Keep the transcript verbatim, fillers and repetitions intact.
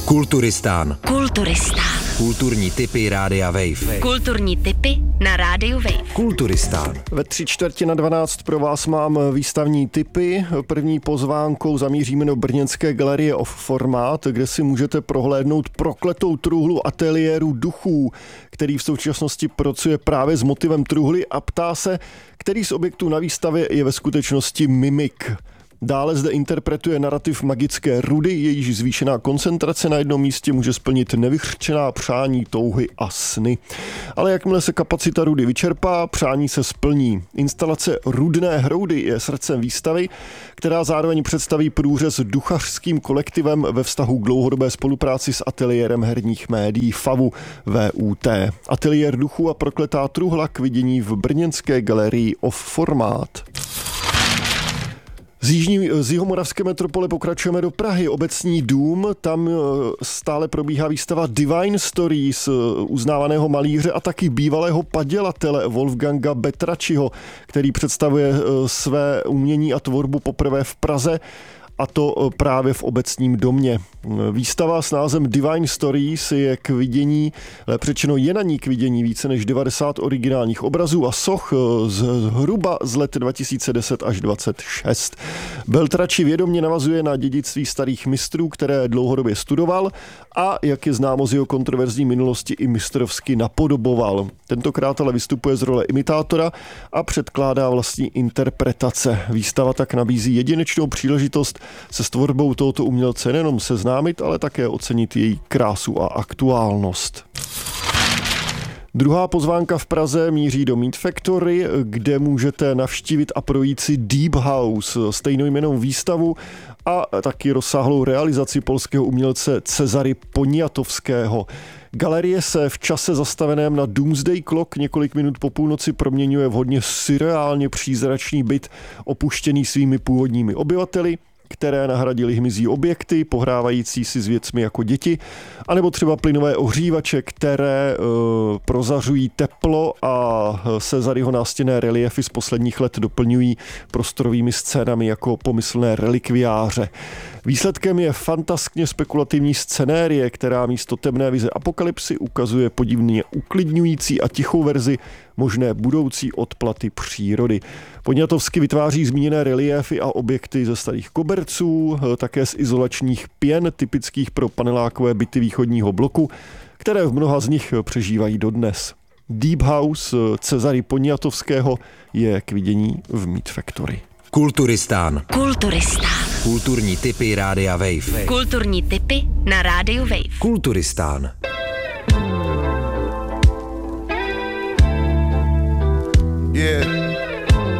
Kulturistán. Kulturistán. Kulturní tipy Rádia Wave. Kulturní tipy na Rádiu Wave. Kulturistán. Ve tři čtvrtě na dvanáct pro vás mám výstavní tipy. První pozvánkou zamíříme do brněnské galerie Off Format, kde si můžete prohlédnout prokletou truhlu ateliéru duchů, který v současnosti pracuje právě s motivem truhly a ptá se, který z objektů na výstavě je ve skutečnosti mimik. Dále zde interpretuje narrativ magické rudy, jejíž zvýšená koncentrace na jednom místě může splnit nevyřčená přání, touhy a sny. Ale jakmile se kapacita rudy vyčerpá, přání se splní. Instalace Rudné hroudy je srdcem výstavy, která zároveň představí průřez duchařským kolektivem ve vztahu k dlouhodobé spolupráci s ateliérem herních médií FAVu V U T. Ateliér duchů a prokletá truhla k vidění v brněnské galerii Off Format. Z, jižní, z jihomoravské metropole pokračujeme do Prahy. Obecní dům, tam stále probíhá výstava Divine Stories uznávaného malíře a taky bývalého padělatele Wolfganga Betračiho, který představuje své umění a tvorbu poprvé v Praze, a to právě v obecním domě. Výstava s názvem Divine Stories je k vidění, lépe řečeno je na ní k vidění více než devadesát originálních obrazů a soch zhruba z let dva tisíce deset až dvacet šest. Betrači vědomě navazuje na dědictví starých mistrů, které dlouhodobě studoval a, jak je známo z jeho kontroverzní minulosti, i mistrovsky napodoboval. Tentokrát ale vystupuje z role imitátora a předkládá vlastní interpretace. Výstava tak nabízí jedinečnou příležitost se s tvorbou tohoto umělce nejenom seznámit, ale také ocenit její krásu a aktuálnost. Druhá pozvánka v Praze míří do Meat Factory, kde můžete navštívit a projít si Deep House, stejnojmennou výstavu a taky rozsáhlou realizaci polského umělce Cezary Poniatovského. Galerie se v čase zastaveném na Doomsday Clock několik minut po půlnoci proměňuje v hodně surreálně přízračný byt opuštěný svými původními obyvateli, které nahradily hmyzí objekty, pohrávající si s věcmi jako děti, anebo třeba plynové ohřívače, které e, prozařují teplo a Cezaryho nástěnné reliefy z posledních let doplňují prostorovými scénami jako pomyslné relikviáře. Výsledkem je fantaskně spekulativní scenérie, která místo temné vize apokalypsy ukazuje podivně uklidňující a tichou verzi možné budoucí odplaty přírody. Poniatovsky vytváří zmíněné reliéfy a objekty ze starých koberců, také z izolačních pěn typických pro panelákové byty východního bloku, které v mnoha z nich přežívají dodnes. Deep House Cezary Poniatovského je k vidění v Meat Factory. Kulturistán. Kulturistán. Kulturní tipy Rádia Wave. Kulturní tipy na Rádiu Wave. Kulturistán. Yeah.